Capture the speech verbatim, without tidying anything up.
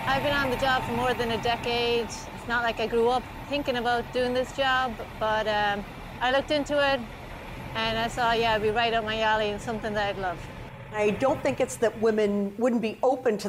I've been on the job for more than a decade. It's not like I grew up thinking about doing this job, but um, I looked into it and I saw, yeah, it'd be right up my alley and something that I'd love. I don't think it's that women wouldn't be open to